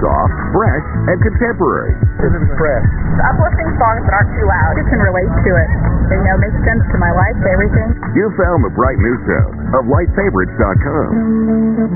soft, fresh, and contemporary. This is fresh. Uplifting songs that aren't too loud. You can relate to it. Makes sense to my life, everything. You found the bright new sound of lightfavorites.com.